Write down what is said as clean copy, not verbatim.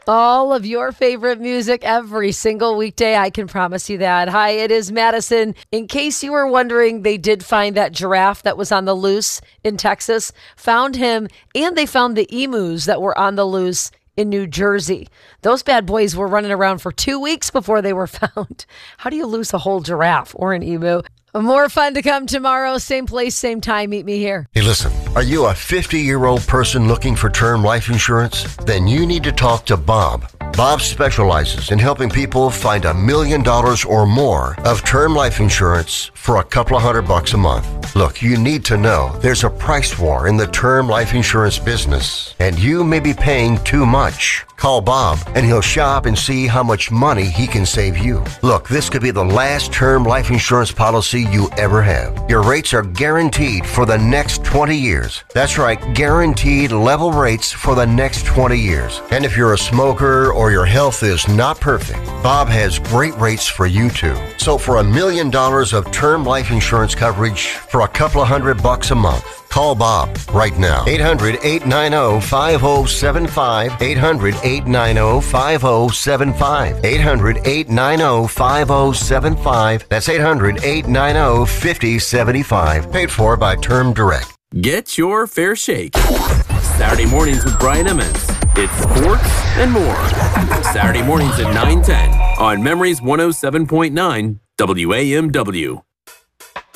All of your favorite music every single weekday. I can promise you that. Hi, it is Madison. In case you were wondering, they did find that giraffe that was on the loose in Texas, found him, and they found the emus that were on the loose in New Jersey. Those bad boys were running around for 2 weeks before they were found. How do you lose a whole giraffe or an emu? More fun to come tomorrow. Same place, same time. Meet me here. Hey, listen, are you a 50-year-old person looking for term life insurance? Then you need to talk to Bob. Bob specializes in helping people find $1 million or more of term life insurance for a couple of $100 a month. Look, you need to know there's a price war in the term life insurance business, and you may be paying too much. Call Bob, and he'll shop and see how much money he can save you. Look, this could be the last term life insurance policy you ever have. Your rates are guaranteed for the next 20 years. That's right, guaranteed level rates for the next 20 years. And if you're a smoker or your health is not perfect, Bob has great rates for you too. So for $1 million of term life insurance coverage for a couple of $100 a month, call Bob right now. 800-890-5075. 800-890-5075. 800-890-5075. That's 800-890-5075. Paid for by Term Direct. Get your fair shake. Saturday mornings with Brian Emmons. It's sports and more. Saturday mornings at 9:10 on Memories 107.9 WAMW.